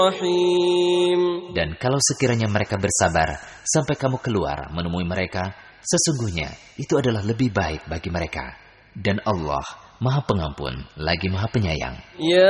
الرحيم. Dan kalau sekiranya mereka bersabar sampai kamu keluar menemui mereka, sesungguhnya itu adalah lebih baik bagi mereka. Dan Allah Maha Pengampun lagi Maha Penyayang. Ya